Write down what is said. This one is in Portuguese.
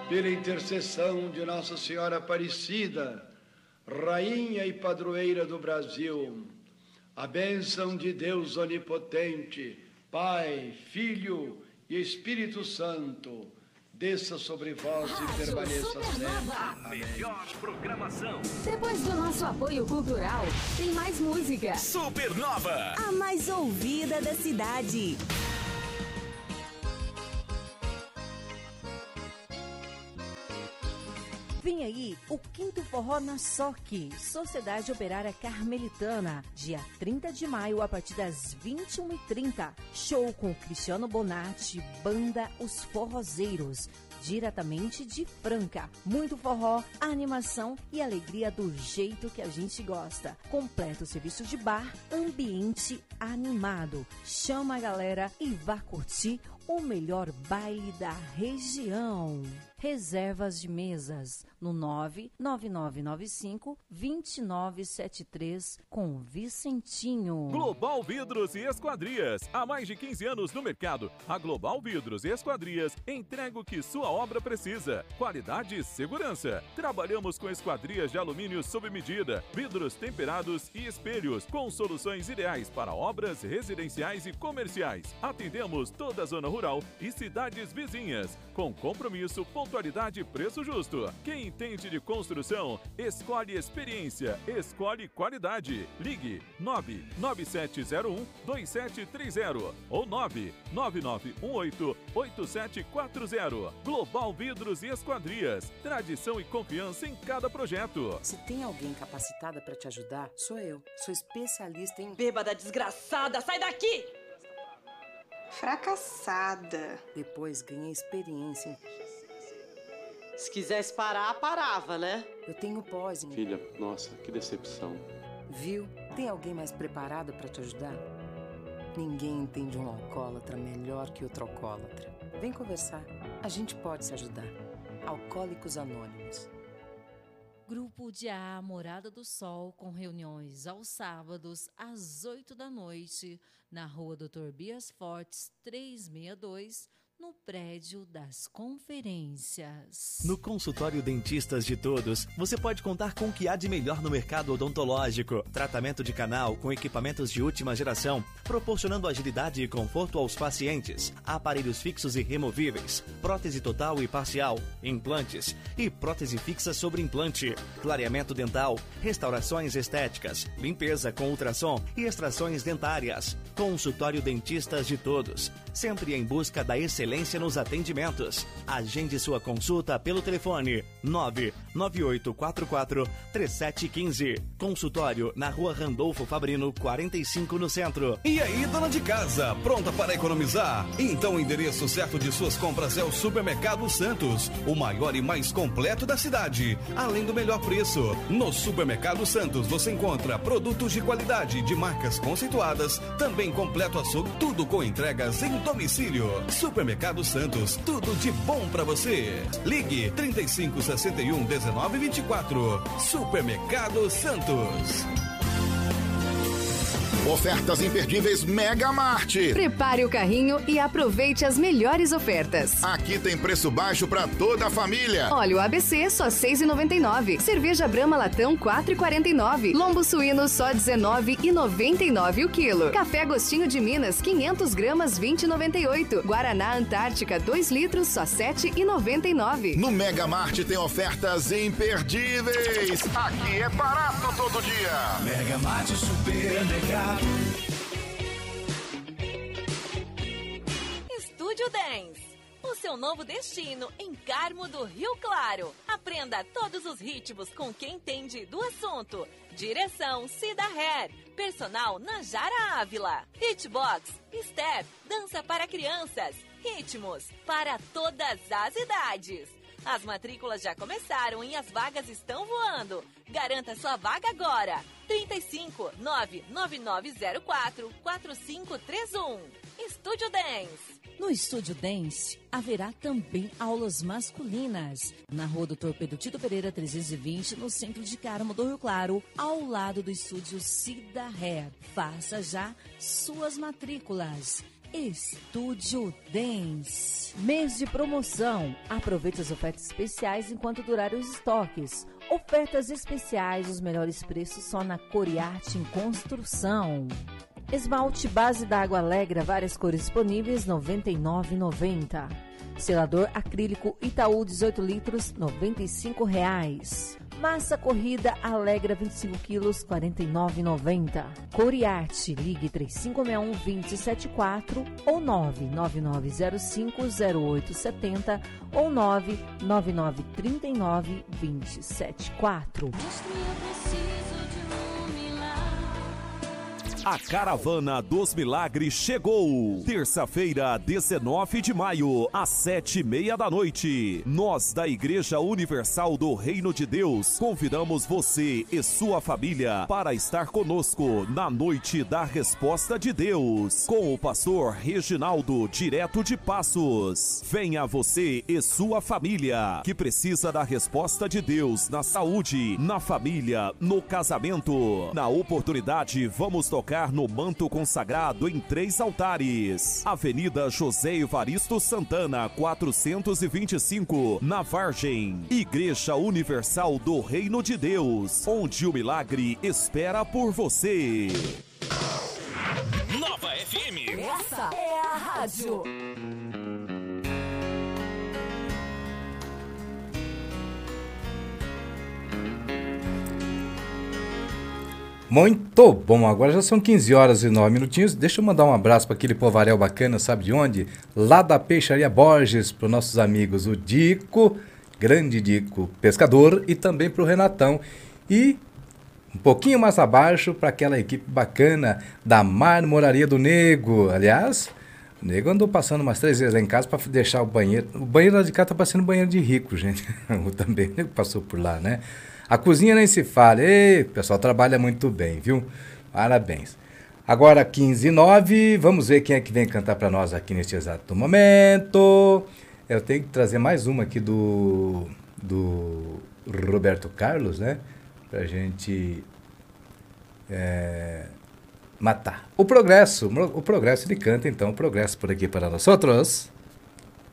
pela intercessão de Nossa Senhora Aparecida, Rainha e Padroeira do Brasil, a bênção de Deus Onipotente, Pai, Filho e Espírito Santo, desça sobre vós e permaneça sempre. A melhor programação. Depois do nosso apoio cultural, tem mais música. Supernova, a mais ouvida da cidade. Vem aí o 5º Forró na SOC, Sociedade Operária Carmelitana, dia 30 de maio, a partir das 21h30. Show com Cristiano Bonatti, banda Os Forrozeiros, diretamente de Franca. Muito forró, animação e alegria do jeito que a gente gosta. Completo serviço de bar, ambiente animado. Chama a galera e vá curtir o melhor baile da região. Reservas de mesas no 99995-2973 com Vicentinho. Global Vidros e Esquadrias. Há mais de 15 anos no mercado, a Global Vidros e Esquadrias entrega o que sua obra precisa. Qualidade e segurança. Trabalhamos com esquadrias de alumínio sob medida, vidros temperados e espelhos, com soluções ideais para obras residenciais e comerciais. Atendemos toda a zona rural e cidades vizinhas, com compromisso, pontualidade e preço justo. Quem entende de construção, escolhe experiência, escolhe qualidade. Ligue 99701-2730 ou 99918-8740. Global Vidros e Esquadrias. Tradição e confiança em cada projeto. Se tem alguém capacitada para te ajudar, sou eu. Sou especialista em... Bêbada desgraçada, sai daqui! Fracassada. Depois ganhei experiência em... Se quisesse parar, parava, né? Eu tenho pós em... Filha, nossa, que decepção. Viu? Tem alguém mais preparado para te ajudar? Ninguém entende um alcoólatra melhor que outro alcoólatra. Vem conversar. A gente pode se ajudar. Alcoólicos Anônimos. Grupo de A Morada do Sol, com reuniões aos sábados, às 8 da noite, na rua Dr. Bias Fortes, 362, no prédio das conferências. No consultório Dentistas de Todos, você pode contar com o que há de melhor no mercado odontológico. Tratamento de canal com equipamentos de última geração, proporcionando agilidade e conforto aos pacientes. Aparelhos fixos e removíveis, prótese total e parcial, implantes e prótese fixa sobre implante. Clareamento dental, restaurações estéticas, limpeza com ultrassom e extrações dentárias. Consultório Dentistas de Todos, sempre em busca da excelência nos atendimentos. Agende sua consulta pelo telefone 998443715. Consultório na Rua Randolfo Fabrino, 45, no centro. E aí, dona de casa, pronta para economizar? Então o endereço certo de suas compras é o Supermercado Santos, o maior e mais completo da cidade, além do melhor preço. No Supermercado Santos você encontra produtos de qualidade, de marcas conceituadas, também completo açougue, tudo com entregas em domicílio. Supermercado Santos, tudo de bom pra você. Ligue 3561-1924. Supermercado Santos. Ofertas imperdíveis Mega Marte. Prepare o carrinho e aproveite as melhores ofertas. Aqui tem preço baixo para toda a família. Óleo ABC só R$ 6,99. Cerveja Brahma Latão R$ 4,49. Lombo suíno só R$ 19,99 o quilo. Café Agostinho de Minas 500 gramas R$ 20,98. Guaraná Antártica 2 litros só R$ 7,99. No Mega Marte tem ofertas imperdíveis. Aqui é barato todo dia. Mega Marte Supermercado. Estúdio Dance, o seu novo destino em Carmo do Rio Claro. Aprenda todos os ritmos com quem entende do assunto. Direção Cida Hair, personal Najara Ávila. Hitbox, Step, dança para crianças. Ritmos para todas as idades. As matrículas já começaram e as vagas estão voando. Garanta sua vaga agora. 35 99904 4531. Estúdio Dance. No Estúdio Dance, haverá também aulas masculinas. Na rua Dr. Pedro Tito Pereira, 320, no centro de Carmo do Rio Claro, ao lado do Estúdio Cida Hair. Faça já suas matrículas. Estúdio Dance. Mês de promoção. Aproveite as ofertas especiais enquanto durarem os estoques. Ofertas especiais, os melhores preços só na Coriarte em Construção. Esmalte base d'água Alegra, várias cores disponíveis, R$ 99,90. Selador acrílico Itaú 18 litros, R$ 95,00. Massa corrida Alegra 25 quilos, R$ 49,90. Coriarte, ligue 3561-2074 ou 99905-0870 ou 99939-2074. A Caravana dos Milagres chegou! Terça-feira, 19 de maio, às 7h30 da noite. Nós, da Igreja Universal do Reino de Deus, convidamos você e sua família para estar conosco na Noite da Resposta de Deus, com o pastor Reginaldo, direto de Passos. Venha você e sua família, que precisa da resposta de Deus na saúde, na família, no casamento. Na oportunidade, vamos tocar no manto consagrado em 3 altares. Avenida José Evaristo Santana, 425, na Vargem. Igreja Universal do Reino de Deus, onde o milagre espera por você. Nova FM. Essa é a rádio. Muito bom, agora já são 15 horas e 9 minutinhos. Deixa eu mandar um abraço para aquele povaréu bacana, sabe de onde? Lá da Peixaria Borges, para os nossos amigos, o Dico, grande Dico, pescador, e também para o Renatão. E um pouquinho mais abaixo para aquela equipe bacana da Marmoraria do Nego. Aliás, o Nego andou passando umas 3 vezes lá em casa para deixar o banheiro. O banheiro lá de cá tá parecendo banheiro de rico, gente. Também o Nego passou por lá, né? A cozinha nem se fala. Ei, o pessoal trabalha muito bem, viu? Parabéns. Agora 15h09, vamos ver quem é que vem cantar para nós aqui neste exato momento. Eu tenho que trazer mais uma aqui do Roberto Carlos, né? Pra gente matar. O Progresso ele canta então o Progresso por aqui para nós outros.